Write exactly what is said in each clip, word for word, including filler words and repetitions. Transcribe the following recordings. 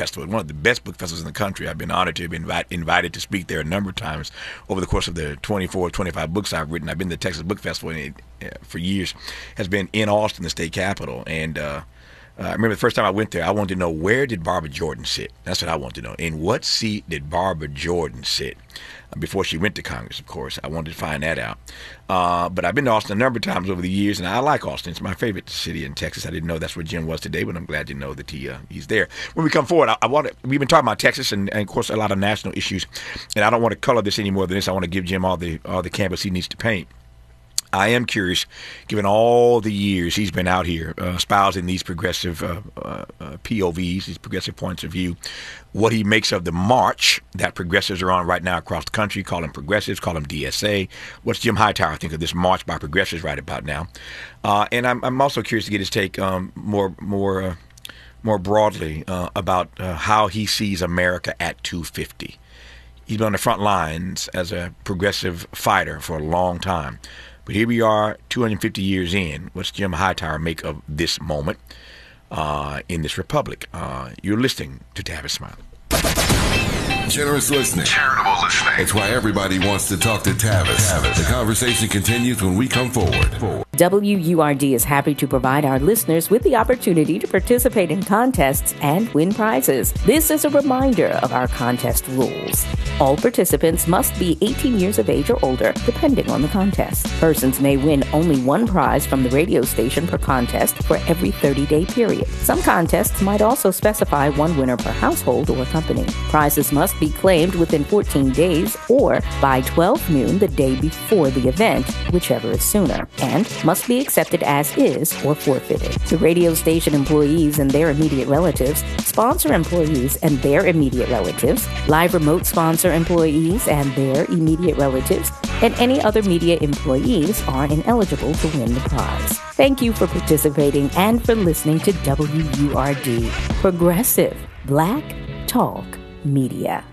Festival, one of the best book festivals in the country. I've been honored to have been invite, invited to speak there a number of times over the course of the twenty-four, twenty-five books I've written. I've been to the Texas Book Festival and it, uh, for years, has been in Austin, the state capital. And uh, uh, I remember the first time I went there, I wanted to know, where did Barbara Jordan sit? That's what I wanted to know. In what seat did Barbara Jordan sit? Before she went to Congress, of course. I wanted to find that out. Uh, but I've been to Austin a number of times over the years, and I like Austin. It's my favorite city in Texas. I didn't know that's where Jim was today, but I'm glad to know that he uh, he's there. When we come forward, I, I want to, we've been talking about Texas and, and, of course, a lot of national issues, and I don't want to color this any more than this. I want to give Jim all the all the canvas he needs to paint. I am curious, given all the years he's been out here uh, espousing these progressive uh, uh, uh, P O Vs, these progressive points of view, what he makes of the march that progressives are on right now across the country. Call them progressives, call them D S A. What's Jim Hightower think of this march by progressives right about now? Uh, and I'm, I'm also curious to get his take um, more more uh, more broadly uh, about uh, how he sees America at two fifty. He's been on the front lines as a progressive fighter for a long time. But here we are, two hundred fifty years in. What's Jim Hightower make of this moment uh, in this republic? Uh, you're listening to Tavis Smiley. Generous listening. Charitable listening. It's why everybody wants to talk to Tavis. Tavis. The conversation continues when we come forward. W U R D is happy to provide our listeners with the opportunity to participate in contests and win prizes. This is a reminder of our contest rules. All participants must be eighteen years of age or older, depending on the contest. Persons may win only one prize from the radio station per contest for every thirty-day period. Some contests might also specify one winner per household or company. Prizes must be claimed within fourteen days or by twelve noon the day before the event, whichever is sooner, and must be accepted as is or forfeited. The radio station employees and their immediate relatives, sponsor employees and their immediate relatives, live remote sponsor employees and their immediate relatives, and any other media employees are ineligible to win the prize. Thank you for participating and for listening to W U R D, Progressive Black Talk Media.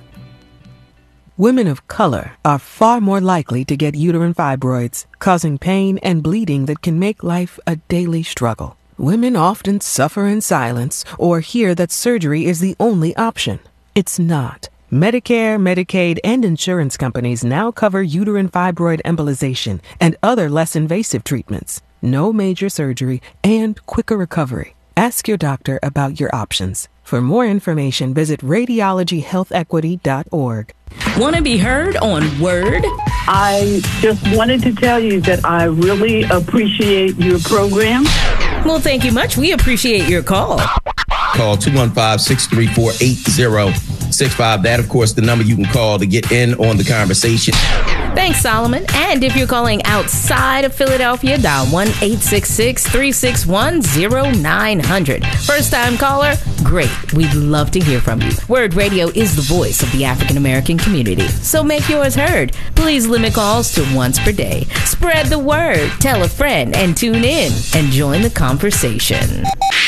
Women of color are far more likely to get uterine fibroids, causing pain and bleeding that can make life a daily struggle. Women often suffer in silence or hear that surgery is the only option. It's not. Medicare, Medicaid, and insurance companies now cover uterine fibroid embolization and other less invasive treatments. No major surgery and quicker recovery. Ask your doctor about your options. For more information, visit radiology health equity dot org. Want to be heard on Word? I just wanted to tell you that I really appreciate your program. Well, thank you much. We appreciate your call. Call two one five, six three four, eight zero six five. That, of course, the number you can call to get in on the conversation. Thanks, Solomon. And if you're calling outside of Philadelphia, dial one eight six six, three six one, zero nine zero zero. First-time caller? Great. We'd love to hear from you. Word Radio is the voice of the African-American community, so make yours heard. Please limit calls to once per day. Spread the word, tell a friend, and tune in and join the conversation.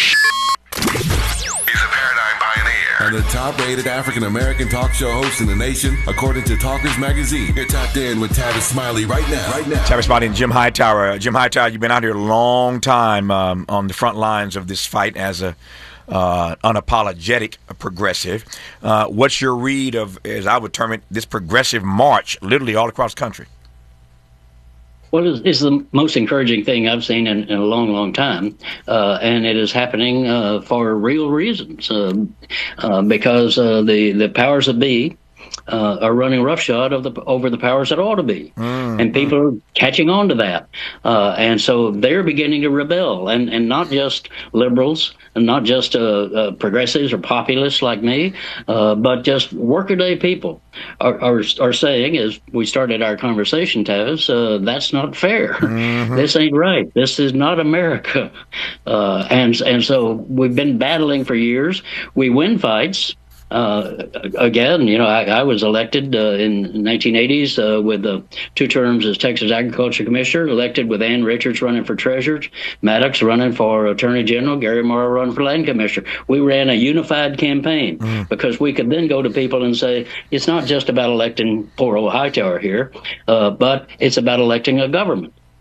And the top-rated African-American talk show host in the nation, according to Talkers Magazine. You're tapped in with Tavis Smiley right now. Right now. Tavis Smiley and Jim Hightower. Jim Hightower, you've been out here a long time um, on the front lines of this fight as a uh, unapologetic progressive. Uh, what's your read of, as I would term it, this progressive march literally all across the country? Well, it's, it's the most encouraging thing I've seen in, in a long, long time, uh, and it is happening uh, for real reasons, uh, uh, because uh, the, the powers that be uh, are running roughshod of the, over the powers that ought to be, mm-hmm. and people are catching on to that, uh, and so they're beginning to rebel, and, and not just liberals, and not just uh, uh, progressives or populists like me, uh, but just workaday people are, are are saying, as we started our conversation, Tavis, uh, that's not fair. Mm-hmm. This ain't right. This is not America. Uh, and and so we've been battling for years. We win fights. Uh, again, you know, I, I was elected uh, in nineteen eighties uh, with uh, two terms as Texas Agriculture Commissioner, elected with Ann Richards running for Treasurer, Maddox running for Attorney General, Gary Morrow running for Land Commissioner. We ran a unified campaign mm. because we could then go to people and say, it's not just about electing poor old Hightower here, uh, but it's about electing a government.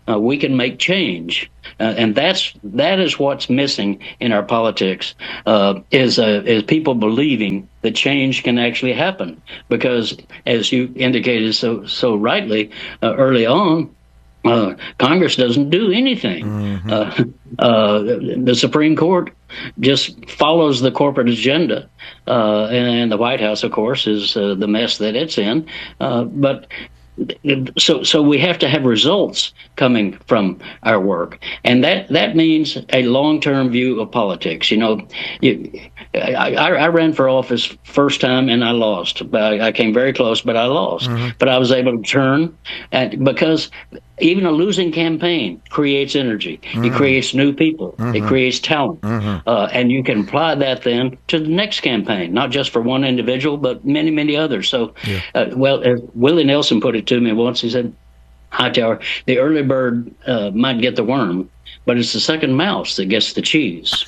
uh, we can make change. Uh, and that's that is what's missing in our politics, uh, is uh, is people believing that change can actually happen. Because, as you indicated so so rightly uh, early on, uh, Congress doesn't do anything. Mm-hmm. Uh, uh, the Supreme Court just follows the corporate agenda, uh, and the White House, of course, is uh, the mess that it's in. Uh, but So, so we have to have results coming from our work, and that, that means a long-term view of politics. You know, you, I, I ran for office first time and I lost. I, I came very close, but I lost. Mm-hmm. But I was able to turn, and because even a losing campaign creates energy. Mm-hmm. It creates new people. Mm-hmm. It creates talent, mm-hmm. uh, and you can apply that then to the next campaign, not just for one individual, but many, many others. So, yeah. uh, well, uh, Willie Nelson put it to me once. He said, "Hightower, the early bird uh, might get the worm, but it's the second mouse that gets the cheese."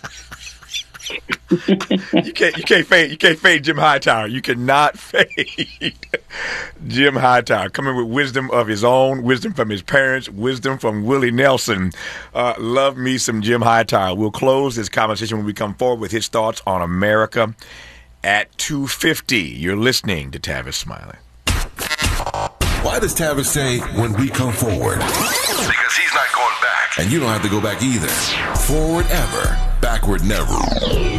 you can't, you can't fade, you can't fade Jim Hightower. You cannot fade Jim Hightower. Coming with wisdom of his own, wisdom from his parents, wisdom from Willie Nelson. Uh, love me some Jim Hightower. We'll close this conversation when we come forward with his thoughts on America at two fifty. You're listening to Tavis Smiley. Why does Tavis say when we come forward? Because he's not going back. And you don't have to go back either. Forward ever, backward never.